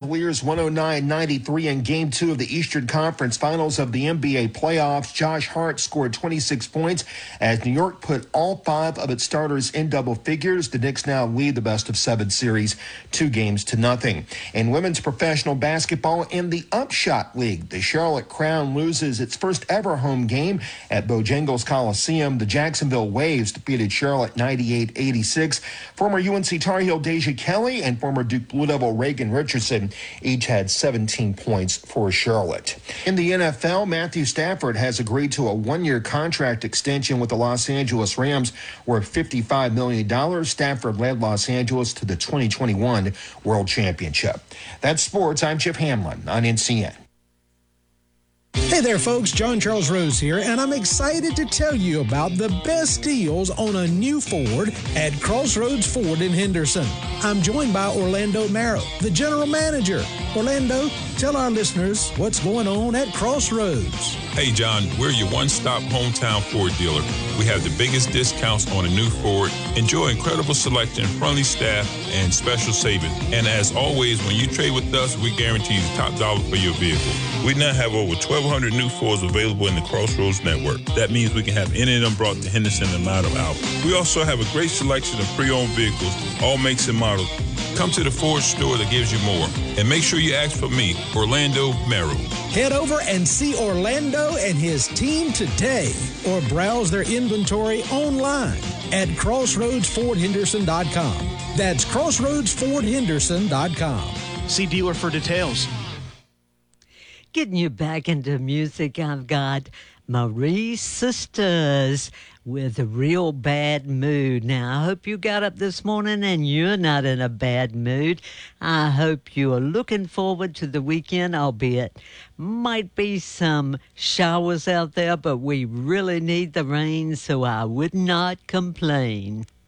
Cavaliers 109-93 in Game 2 of the Eastern Conference Finals of the NBA playoffs. Josh Hart scored 26 points as New York put all 5 of its starters in double figures. The Knicks now lead the best-of-7 series 2-0. In women's professional basketball in the Upshot League, the Charlotte Crown loses its first-ever home game at Bojangles Coliseum. The Jacksonville Waves defeated Charlotte 98-86. Former UNC Tar Heel Deja Kelly and former Duke Blue Devil Reagan Richardson each had 17 points for Charlotte. In the NFL, Matthew Stafford has agreed to a one-year contract extension with the Los Angeles Rams worth $55 million. Stafford led Los Angeles to the 2021 World Championship. That's sports. I'm Chip Hamlin on NCN. Hey there, folks. John Charles Rose here, and I'm excited to tell you about the best deals on a new Ford at Crossroads Ford in Henderson. I'm joined by Orlando Marrow, the general manager. Orlando, tell our listeners what's going on at Crossroads. Hey, John, we're your one-stop hometown Ford dealer. We have the biggest discounts on a new Ford. Enjoy incredible selection, friendly staff, and special savings. And as always, when you trade with us, we guarantee you the top dollar for your vehicle. We now have over 1,200 new Fords available in the Crossroads network. That means we can have any of them brought to Henderson in a matter of hours. We also have a great selection of pre-owned vehicles, all makes and models. Come to the Ford store that gives you more. And make sure you ask for me, Orlando Merrill. Head over and see Orlando and his team today, or browse their inventory online at crossroadsfordhenderson.com. That's crossroadsfordhenderson.com. See dealer for details. Getting you back into music, I've got Marie Sisters with a Real Bad Mood. Now, I hope you got up this morning and you're not in a bad mood. I hope you are looking forward to the weekend, albeit might be some showers out there, but we really need the rain, so I would not complain.